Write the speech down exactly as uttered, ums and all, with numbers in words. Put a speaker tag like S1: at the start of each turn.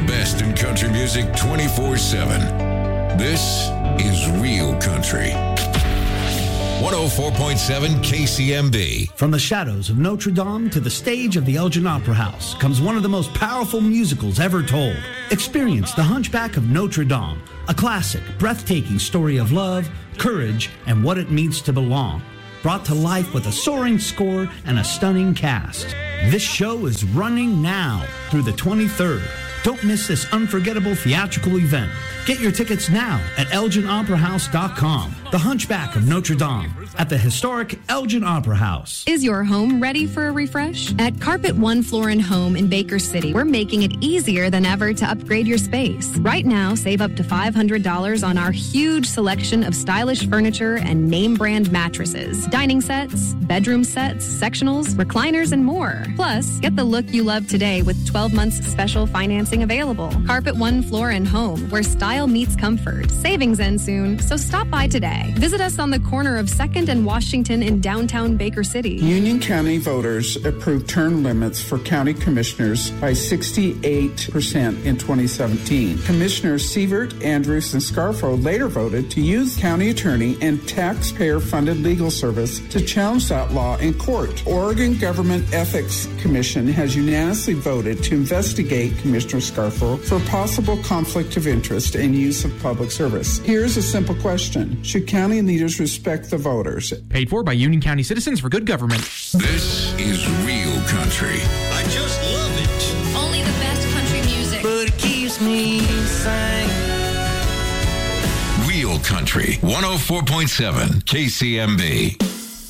S1: best in country music twenty-four seven. This is Real Country. one oh four point seven K C M B.
S2: From the shadows of Notre Dame to the stage of the Elgin Opera House comes one of the most powerful musicals ever told. Experience The Hunchback of Notre Dame, a classic, breathtaking story of love, courage, and what it means to belong. Brought to life with a soaring score and a stunning cast. This show is running now through the twenty-third. Don't miss this unforgettable theatrical event. Get your tickets now at elgin opera house dot com. The Hunchback of Notre Dame at the historic Elgin Opera House.
S3: Is your home ready for a refresh? At Carpet One Floor and Home in Baker City, we're making it easier than ever to upgrade your space. Right now, save up to five hundred dollars on our huge selection of stylish furniture and name brand mattresses, dining sets, bedroom sets, sectionals, recliners, and more. Plus, get the look you love today with twelve months special financing available. Carpet One Floor and Home, where style meets comfort. Savings end soon, so stop by today. Visit us on the corner of second and Washington in downtown Baker City.
S4: Union County voters approved term limits for county commissioners by sixty-eight percent in twenty seventeen. Commissioners Sievert, Andrews, and Scarfo later voted to use county attorney and taxpayer-funded legal service to challenge that law in court. Oregon Government Ethics Commission has unanimously voted to investigate Commissioner Scarfo for possible conflict of interest and use of public service. Here's a simple question. Should county leaders respect the voters?
S5: Paid for by Union County citizens for good government.
S1: This is Real Country.
S6: I just love it.
S7: Only the best country music.
S6: But it keeps me sane.
S1: Real Country, one oh four point seven K C M B.